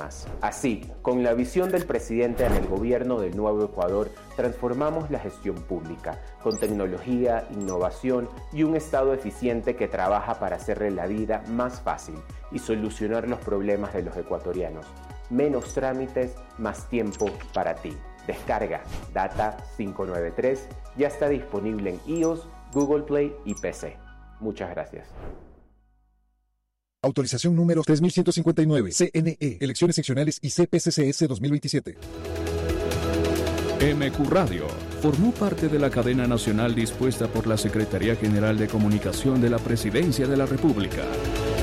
más. Así, con la visión del presidente en el gobierno del Nuevo Ecuador, transformamos la gestión pública, con tecnología, innovación y un Estado eficiente que trabaja para hacerle la vida más fácil y solucionar los problemas de los ecuatorianos. Menos trámites, más tiempo para ti. Descarga Data 593, ya está disponible en iOS, Google Play y PC. Muchas gracias. Autorización número 3159, CNE, Elecciones Seccionales y CPCCS 2027. MQ Radio formó parte de la cadena nacional dispuesta por la Secretaría General de Comunicación de la Presidencia de la República.